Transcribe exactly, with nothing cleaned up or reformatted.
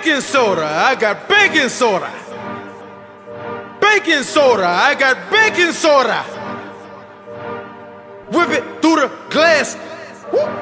baking soda, I got baking soda. Baking soda, I got baking soda. Whip it through the glass.